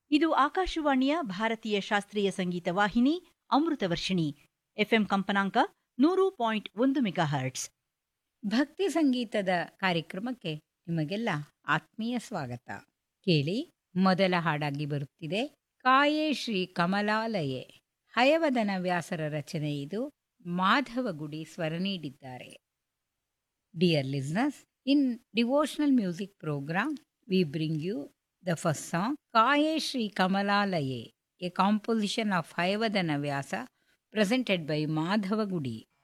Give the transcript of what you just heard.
ಇದು ಆಕಾಶವಾಣಿಯ ಭಾರತೀಯ ಶಾಸ್ತ್ರೀಯ ಸಂಗೀತ ವಾಹಿನಿ ಅಮೃತವರ್ಷಿಣಿ. ಎಫ್ಎಂ ಕಂಪನಾಂಕ 100.1 ಮೆಗಾಹರ್ಟ್ಸ್. ಭಕ್ತಿ ಸಂಗೀತದ ಕಾರ್ಯಕ್ರಮಕ್ಕೆ ನಿಮಗೆಲ್ಲ ಆತ್ಮೀಯ ಸ್ವಾಗತ. ಕೇಳಿ, ಮೊದಲ ಹಾಡಾಗಿ ಬರುತ್ತಿದೆ ಕಾಯೇ ಶ್ರೀ ಕಮಲಾಲಯೇ. ಹಯವದನ ವ್ಯಾಸರ ರಚನೆ ಇದು. ಮಾಧವಗುಡಿ ಸ್ವರ ನೀಡಿದ್ದಾರೆ. Dear listeners, in devotional music program V bring you the first song, Kaye Shri Kamalalaye, a composition of Hayavadana Vyasa, presented by Madhava Gudi.